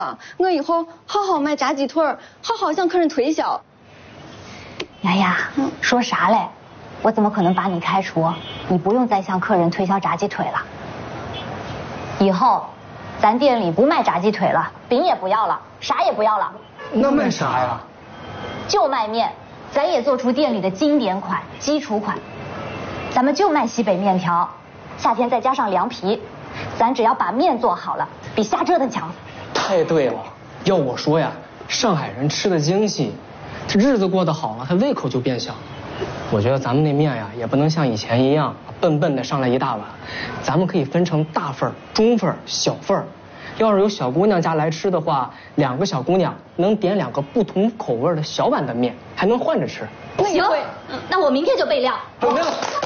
我以后好好卖炸鸡腿，好好向客人推销。 丫丫，说啥嘞？我怎么可能把你开除？你不用再向客人推销炸鸡腿了。以后，咱店里不卖炸鸡腿了，饼也不要了，啥也不要了。 那卖啥呀？ 就卖面，咱也做出店里的经典款、基础款。咱们就卖西北面条，夏天再加上凉皮，咱只要把面做好了，比瞎折腾强。 太对了，要我说呀，上海人吃的精细，这日子过得好了，他胃口就变小。我觉得咱们那面呀，也不能像以前一样笨笨的上来一大碗，咱们可以分成大份、中份、小份。要是有小姑娘家来吃的话，2个小姑娘能点2个不同口味的小碗的面，还能换着吃。 行，那我明天就备料。 准备了。